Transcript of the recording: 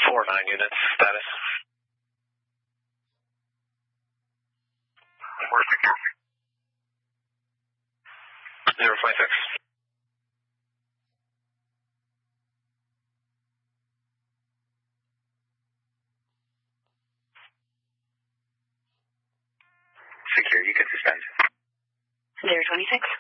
4-9 units, status. We're secure. 026. Secure, you can suspend. 026.